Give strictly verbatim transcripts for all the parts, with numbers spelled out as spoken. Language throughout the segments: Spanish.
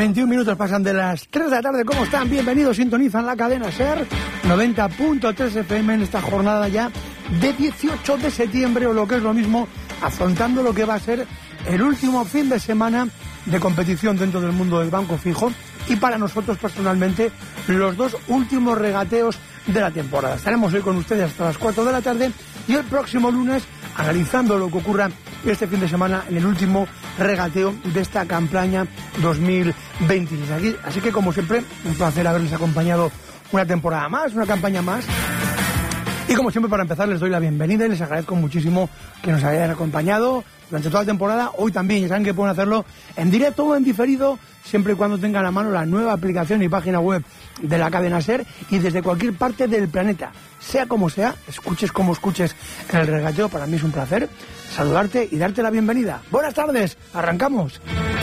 veintiún minutos pasan de las tres de la tarde. ¿Cómo están? Bienvenidos, sintonizan la cadena SER noventa punto tres F M en esta jornada ya de dieciocho de septiembre, o lo que es lo mismo, afrontando lo que va a ser el último fin de semana de competición dentro del mundo del banco fijo, y para nosotros personalmente los dos últimos regateos de la temporada. Estaremos hoy con ustedes hasta las cuatro de la tarde y el próximo lunes analizando lo que ocurra este fin de semana en el último regateo de esta campaña dos mil veintiséis. Aquí, así que, como siempre, un placer haberles acompañado una temporada más, una campaña más. Y como siempre, para empezar, les doy la bienvenida y les agradezco muchísimo que nos hayan acompañado durante toda la temporada. Hoy también, ya saben que pueden hacerlo en directo o en diferido, siempre y cuando tengan a mano la nueva aplicación y página web de la cadena SER, y desde cualquier parte del planeta, sea como sea, escuches como escuches en el regateo. Para mí es un placer saludarte y darte la bienvenida. Buenas tardes, arrancamos.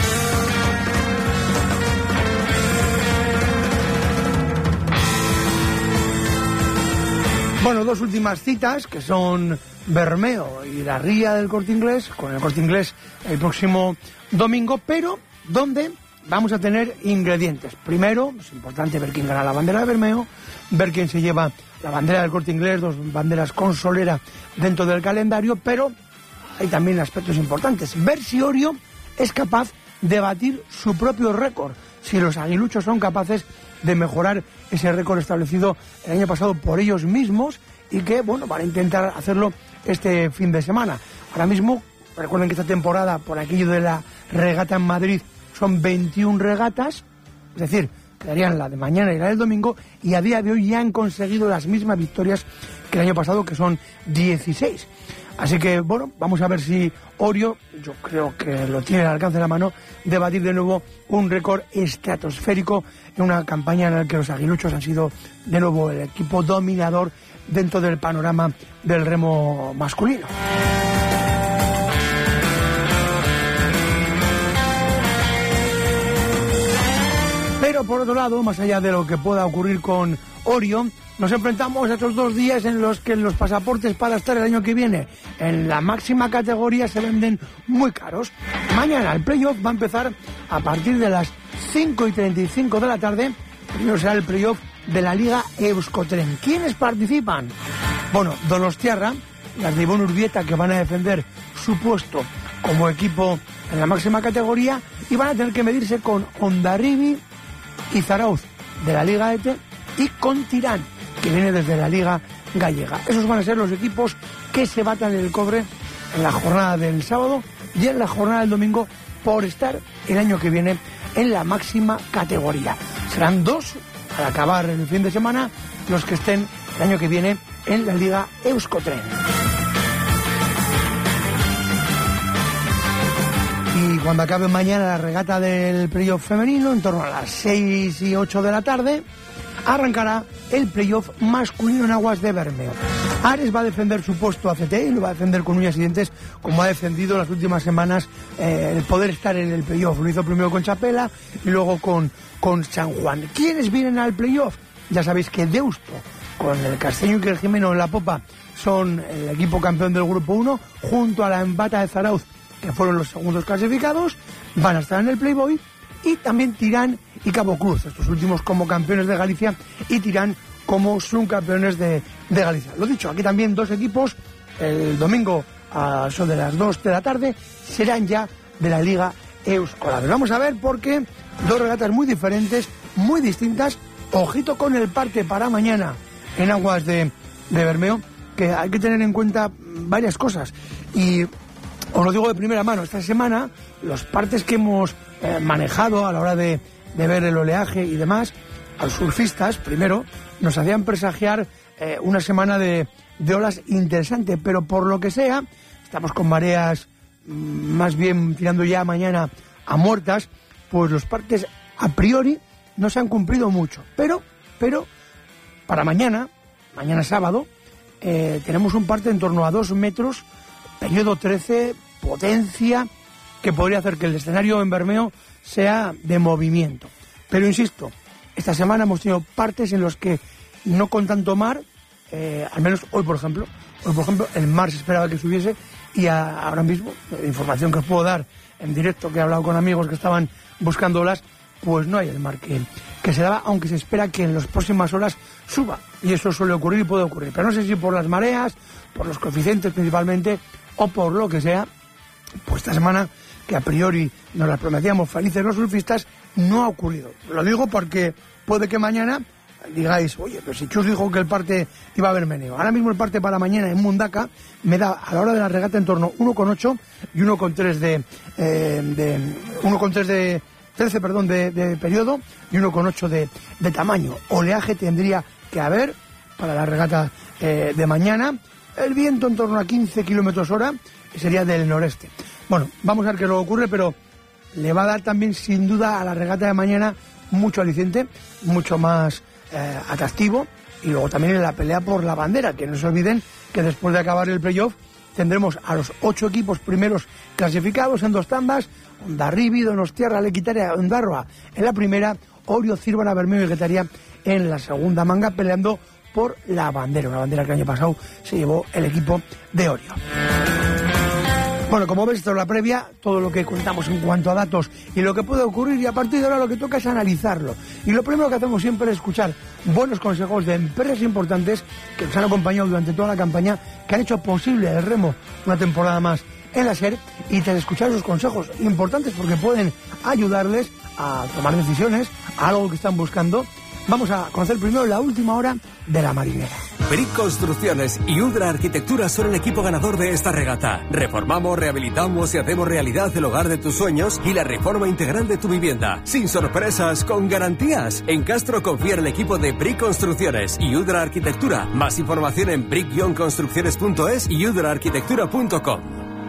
Bueno, dos últimas citas que son Bermeo y la Ría del Corte Inglés, con el Corte Inglés el próximo domingo, pero donde vamos a tener ingredientes. Primero, es importante ver quién gana la bandera de Bermeo, ver quién se lleva la bandera del Corte Inglés, dos banderas con solera dentro del calendario, pero hay también aspectos importantes. Ver si Orio es capaz de batir su propio récord, si los aguiluchos son capaces de mejorar ese récord establecido el año pasado por ellos mismos, y que, bueno, van a intentar hacerlo este fin de semana. Ahora mismo, recuerden que esta temporada, por aquello de la regata en Madrid, son veintiún regatas, es decir, quedarían la de mañana y la del domingo, y a día de hoy ya han conseguido las mismas victorias que el año pasado, que son dieciséis. Así que, bueno, vamos a ver si Orio, yo creo que lo tiene al alcance de la mano, de batir de nuevo un récord estratosférico en una campaña en la que los aguiluchos han sido de nuevo el equipo dominador dentro del panorama del remo masculino. Pero por otro lado, más allá de lo que pueda ocurrir con Orio, nos enfrentamos a estos dos días en los que los pasaportes para estar el año que viene en la máxima categoría se venden muy caros. Mañana el playoff va a empezar a partir de las cinco y treinta y cinco de la tarde. Primero será el playoff de la Liga Euskotren. ¿Quiénes participan? Bueno, Donostiarra, las de Ivonne Urbieta, que van a defender su puesto como equipo en la máxima categoría, y van a tener que medirse con Hondarribia y Zarauz de la Liga E T E, y con Tirán, que viene desde la Liga Gallega. Esos van a ser los equipos que se batan el cobre en la jornada del sábado y en la jornada del domingo por estar el año que viene en la máxima categoría. Serán dos, al acabar el fin de semana, los que estén el año que viene en la Liga Euskotren. Y cuando acabe mañana la regata del playoff femenino, en torno a las seis y ocho de la tarde, arrancará el playoff masculino en aguas de Bermeo. Ares va a defender su puesto a C T y lo va a defender con uñas y dientes, como ha defendido las últimas semanas eh, el poder estar en el playoff. Lo hizo primero con Chapela y luego con, con San Juan. ¿Quiénes vienen al playoff? Ya sabéis que Deusto, con el Castello y el Jimeno en la popa, son el equipo campeón del grupo uno, junto a la Embata de Zarauz, que fueron los segundos clasificados. Van a estar en el Playboy, y también Tirán y Cabo Cruz, estos últimos como campeones de Galicia, y Tirán como subcampeones de, de Galicia. Lo dicho, aquí también dos equipos, el domingo a eso de las dos de la tarde, serán ya de la Liga Euskotren. Vamos a ver, porque dos regatas muy diferentes, muy distintas. Ojito con el parte para mañana en aguas de, de Bermeo, que hay que tener en cuenta varias cosas. Y os lo digo de primera mano, esta semana los partes que hemos eh, manejado a la hora de, de ver el oleaje y demás, a los surfistas, primero, nos hacían presagiar eh, una semana de, de olas interesante, pero por lo que sea, estamos con mareas mm, más bien tirando ya mañana a muertas, pues los partes a priori no se han cumplido mucho. Pero, pero, para mañana, mañana sábado, eh, tenemos un parte en torno a dos metros, periodo trece, potencia, que podría hacer que el escenario en Bermeo sea de movimiento. Pero insisto, esta semana hemos tenido partes en los que no con tanto mar, eh, al menos hoy por ejemplo, hoy por ejemplo el mar se esperaba que subiese, y a, ahora mismo, la información que os puedo dar en directo, que he hablado con amigos que estaban buscando olas, pues no hay el mar que, que se daba, aunque se espera que en las próximas horas suba, y eso suele ocurrir y puede ocurrir, pero no sé si por las mareas, por los coeficientes principalmente, o por lo que sea, pues esta semana, que a priori nos la prometíamos felices los surfistas, no ha ocurrido. Lo digo porque puede que mañana digáis, oye, pero si Chus dijo que el parte iba a haber meneo. Ahora mismo el parte para mañana en Mundaka me da a la hora de la regata en torno a uno coma ocho y uno coma tres de, eh, de uno coma tres de trece, perdón, de, de periodo y uno coma ocho de, de tamaño. Oleaje tendría que haber para la regata eh, de mañana. El viento en torno a quince kilómetros hora sería del noreste. Bueno, vamos a ver qué luego ocurre, pero le va a dar también sin duda a la regata de mañana mucho aliciente, mucho más eh, atractivo, y luego también en la pelea por la bandera, que no se olviden que después de acabar el playoff tendremos a los ocho equipos primeros clasificados en dos tandas: Hondarribia, Donostiarra, Lequitaria, Ondarroa en la primera, Orio, Zírbara, Bermeo y Guetaria en la segunda manga, peleando por la bandera, una bandera que el año pasado se llevó el equipo de Orio. Bueno, como ves, esto es la previa, todo lo que contamos en cuanto a datos y lo que puede ocurrir, y a partir de ahora lo que toca es analizarlo. Y lo primero que hacemos siempre es escuchar buenos consejos de empresas importantes que nos han acompañado durante toda la campaña, que han hecho posible el remo una temporada más en la SER, y tras escuchar esos consejos importantes porque pueden ayudarles a tomar decisiones, a algo que están buscando, vamos a conocer primero la última hora de la marinera. Brick Construcciones y Udra Arquitectura son el equipo ganador de esta regata. Reformamos, rehabilitamos y hacemos realidad el hogar de tus sueños y la reforma integral de tu vivienda. Sin sorpresas, con garantías. En Castro confía en el equipo de Brick Construcciones y Udra Arquitectura. Más información en brick construcciones punto es y udra arquitectura punto com.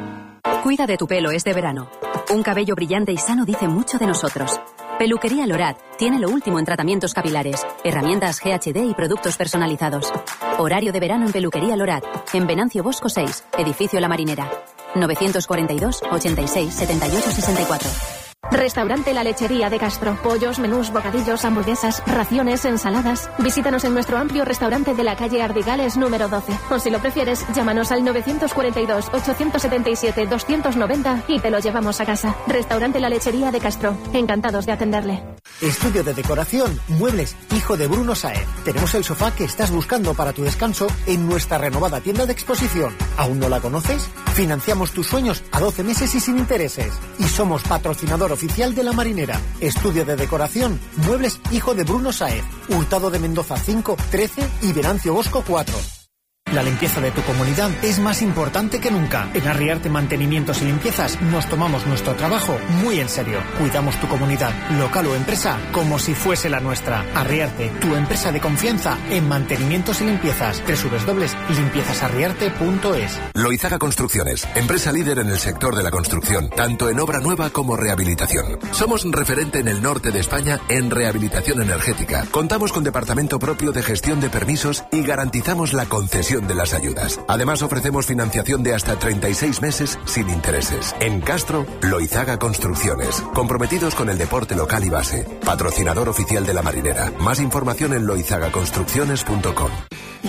Cuida de tu pelo este verano. Un cabello brillante y sano dice mucho de nosotros. Peluquería Lorat tiene lo último en tratamientos capilares, herramientas G H D y productos personalizados. Horario de verano en Peluquería Lorat, en Venancio Bosco seis, edificio La Marinera. novecientos cuarenta y dos, ochenta y seis, setenta y ocho, sesenta y cuatro. Restaurante La Lechería de Castro. Pollos, menús, bocadillos, hamburguesas, raciones, ensaladas. Visítanos en nuestro amplio restaurante de la calle Ardigales número doce. O si lo prefieres, llámanos al novecientos cuarenta y dos, ochocientos setenta y siete, doscientos noventa y te lo llevamos a casa. Restaurante La Lechería de Castro. Encantados de atenderle. Estudio de decoración, muebles, hijo de Bruno Saez. Tenemos el sofá que estás buscando para tu descanso en nuestra renovada tienda de exposición. ¿Aún no la conoces? Financiamos tus sueños a doce meses y sin intereses. Y somos patrocinador oficial de La Marinera. Estudio de decoración, muebles, hijo de Bruno Saez. Hurtado de Mendoza cinco, trece y Venancio Bosco cuatro. La limpieza de tu comunidad es más importante que nunca. En Arriarte Mantenimientos y Limpiezas nos tomamos nuestro trabajo muy en serio. Cuidamos tu comunidad, local o empresa, como si fuese la nuestra. Arriarte, tu empresa de confianza en mantenimientos y limpiezas. doble u doble u doble u punto limpiezas arriarte punto es. Loizaga Construcciones, empresa líder en el sector de la construcción, tanto en obra nueva como rehabilitación. Somos referente en el norte de España en rehabilitación energética. Contamos con departamento propio de gestión de permisos y garantizamos la concesión de las ayudas. Además, ofrecemos financiación de hasta treinta y seis meses sin intereses. En Castro, Loizaga Construcciones, comprometidos con el deporte local y base. Patrocinador oficial de La Marinera. Más información en loizaga construcciones punto com.